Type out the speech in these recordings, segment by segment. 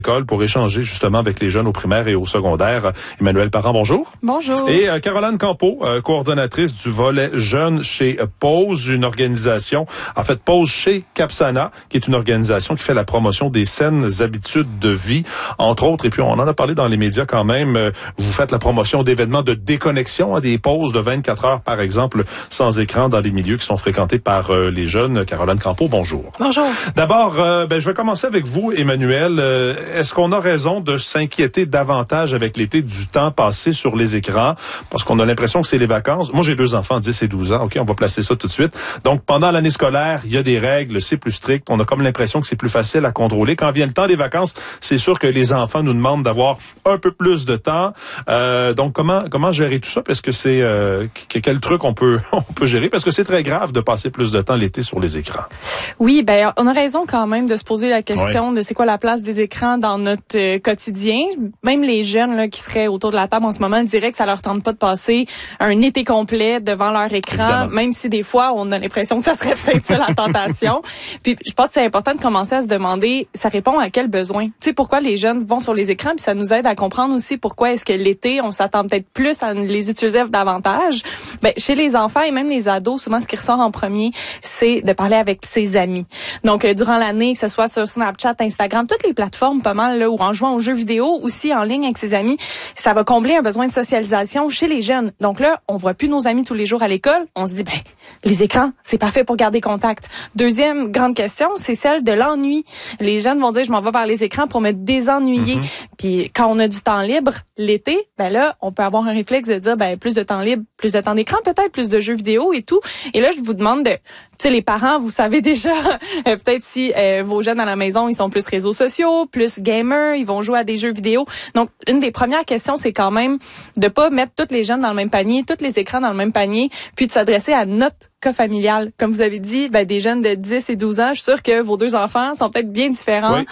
Pour échanger justement avec les jeunes au primaire et au secondaire. Emmanuelle Parent, bonjour. Bonjour. Et Caroline Campeau, coordonnatrice du volet jeunes chez Pause, une organisation, en fait Pause chez Capsana, qui est une organisation qui fait la promotion des saines habitudes de vie, entre autres. Et puis on en a parlé dans les médias quand même. Vous faites la promotion d'événements de déconnexion, des pauses de 24 heures par exemple, sans écran dans les milieux qui sont fréquentés par les jeunes. Caroline Campeau, bonjour. Bonjour. D'abord, je vais commencer avec vous, Emmanuelle. Est-ce qu'on a raison de s'inquiéter davantage avec l'été du temps passé sur les écrans? Parce qu'on a l'impression que c'est les vacances. Moi, j'ai 2 enfants, 10 et 12 ans. OK, on va placer ça tout de suite. Donc, pendant l'année scolaire, il y a des règles, c'est plus strict. On a comme l'impression que c'est plus facile à contrôler. Quand vient le temps des vacances, c'est sûr que les enfants nous demandent d'avoir un peu plus de temps. Donc, comment gérer tout ça? Parce que c'est quel truc on peut gérer? Parce que c'est très grave de passer plus de temps l'été sur les écrans. Oui, on a raison quand même de se poser la question de c'est quoi la place des écrans dans notre quotidien. Même les jeunes là, qui seraient autour de la table en ce moment diraient que ça leur tente pas de passer un été complet devant leur écran, évidemment. Même si des fois on a l'impression que ça serait peut-être ça la tentation. Puis je pense que c'est important de commencer à se demander, ça répond à quel besoin. Tu sais, pourquoi les jeunes vont sur les écrans, puis ça nous aide à comprendre aussi pourquoi est-ce que l'été on s'attend peut-être plus à les utiliser davantage. Chez les enfants et même les ados, souvent ce qui ressort en premier, c'est de parler avec ses amis. Donc durant l'année, que ce soit sur Snapchat, Instagram, toutes les plateformes pas mal là, ou en jouant aux jeux vidéo, aussi en ligne avec ses amis, ça va combler un besoin de socialisation chez les jeunes. Donc là, on voit plus nos amis tous les jours à l'école. On se dit, les écrans, c'est parfait pour garder contact. Deuxième grande question, c'est celle de l'ennui. Les jeunes vont dire, je m'en vais vers les écrans pour me désennuyer. Puis quand on a du temps libre, l'été, là, on peut avoir un réflexe de dire, plus de temps libre, plus de temps d'écran, peut-être plus de jeux vidéo et tout. Et là, je vous demande de, tu sais, les parents, vous savez déjà, peut-être si vos jeunes à la maison, ils sont plus réseaux sociaux, plus gamers, ils vont jouer à des jeux vidéo. Donc, une des premières questions, c'est quand même de pas mettre tous les jeunes dans le même panier, tous les écrans dans le même panier, puis de s'adresser à notre cas familial. Comme vous avez dit, des jeunes de 10 et 12 ans, je suis sûre que vos 2 enfants sont peut-être bien différents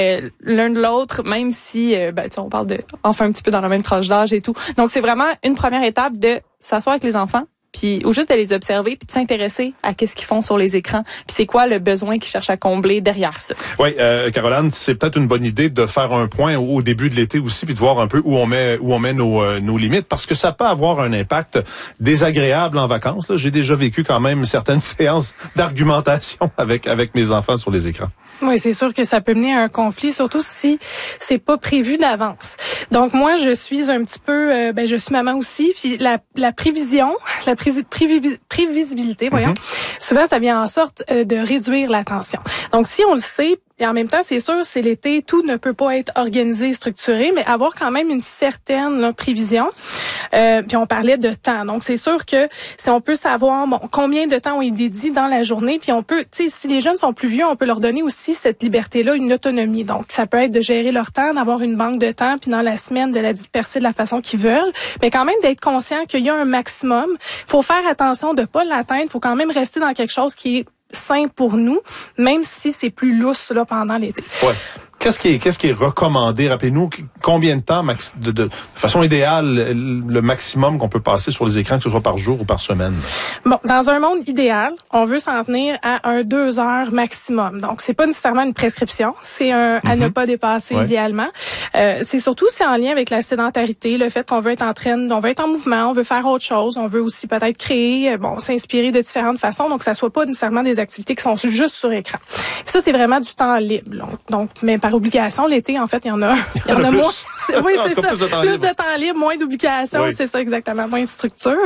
l'un de l'autre, même si on parle de enfin un petit peu dans la même tranche d'âge et tout. Donc, c'est vraiment une première étape de s'asseoir avec les enfants, puis ou juste de les observer, puis de s'intéresser à qu'est-ce qu'ils font sur les écrans, puis c'est quoi le besoin qu'ils cherchent à combler derrière ça. Oui, Caroline, c'est peut-être une bonne idée de faire un point au début de l'été aussi, puis de voir un peu où on met nos limites, parce que ça peut avoir un impact désagréable en vacances. Là, j'ai déjà vécu quand même certaines séances d'argumentation avec mes enfants sur les écrans. Oui, c'est sûr que ça peut mener à un conflit, surtout si c'est pas prévu d'avance. Donc moi, je suis un petit peu, je suis maman aussi, puis la prévision, la prévisibilité, voyons, souvent ça vient en sorte de réduire la tension. Donc si on le sait, et en même temps, c'est sûr, c'est l'été, tout ne peut pas être organisé, structuré, mais avoir quand même une certaine prévision. Puis on parlait de temps. Donc c'est sûr que si on peut savoir combien de temps on est dédié dans la journée, puis on peut, tu sais, si les jeunes sont plus vieux, on peut leur donner aussi cette liberté-là, une autonomie. Donc ça peut être de gérer leur temps, d'avoir une banque de temps, puis dans la semaine de la disperser de la façon qu'ils veulent, mais quand même d'être conscient qu'il y a un maximum. Il faut faire attention de pas l'atteindre. Il faut quand même rester dans quelque chose qui est sain pour nous, même si c'est plus lousse là pendant l'été. Ouais. Qu'est-ce qui est recommandé? Rappelez-nous combien de temps, de façon idéale, le maximum qu'on peut passer sur les écrans, que ce soit par jour ou par semaine? Bon, dans un monde idéal, on veut s'en tenir à 2 heures maximum. Donc, c'est pas nécessairement une prescription, c'est à ne pas dépasser idéalement. C'est surtout, c'est en lien avec la sédentarité, le fait qu'on veut être on veut être en mouvement, on veut faire autre chose, on veut aussi peut-être créer, s'inspirer de différentes façons, donc ça soit pas nécessairement des activités qui sont juste sur écran. Puis ça, c'est vraiment du temps libre. Donc, mais par obligation, l'été, en fait, il y en a moins. Oui, c'est ça. Plus de temps libre, moins d'obligations, c'est ça exactement, moins de structure.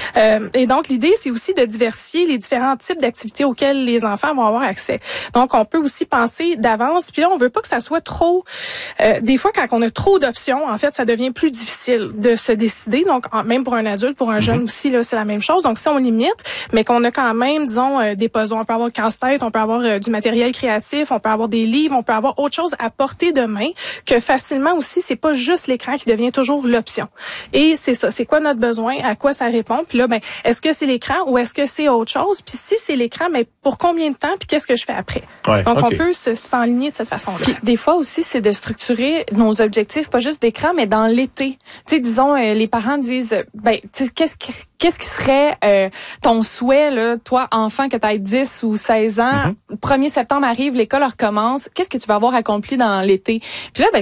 Et donc, l'idée, c'est aussi de diversifier les différents types d'activités auxquelles les enfants vont avoir accès. Donc, on peut aussi penser d'avance. Puis là, on veut pas que ça soit trop... des fois, quand on a trop d'options, en fait, ça devient plus difficile de se décider. Donc, même pour un adulte, pour un jeune aussi, là, c'est la même chose. Donc, si on limite, mais qu'on a quand même, disons, des puzzles, on peut avoir casse-tête, on peut avoir du matériel créatif, on peut avoir des livres, on peut avoir autre chose à portée de main que facile facilement aussi, c'est pas juste l'écran qui devient toujours l'option. Et c'est ça, c'est quoi notre besoin, à quoi ça répond, puis là, ben, est-ce que c'est l'écran ou est-ce que c'est autre chose, puis si c'est l'écran, mais pour combien de temps, puis qu'est-ce que je fais après? Ouais, donc, on peut s'enligner de cette façon-là. Puis, des fois aussi, c'est de structurer nos objectifs, pas juste d'écran, mais dans l'été. Tu sais, disons, les parents disent, ben, tu sais, qu'est-ce qui serait ton souhait, là, toi, enfant, que tu aies 10 ou 16 ans, 1er septembre arrive, l'école recommence, qu'est-ce que tu vas avoir accompli dans l'été? Puis là, ben,